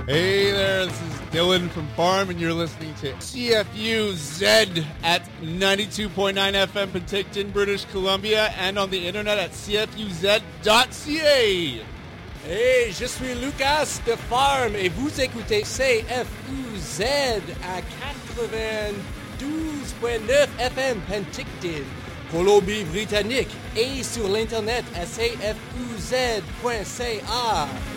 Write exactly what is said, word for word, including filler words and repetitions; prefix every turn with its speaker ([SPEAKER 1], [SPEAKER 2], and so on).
[SPEAKER 1] Hey there, this is Dylan from Farm, and you're listening to C F U Z at ninety-two point nine F M Penticton, British Columbia, and on the internet at c f u z dot c a.
[SPEAKER 2] Hey, je suis Lucas de Farm, et vous écoutez C F U Z à quatre-vingt-douze point neuf F M Penticton, Colombie-Britannique, et sur l'internet à c f u z point c a.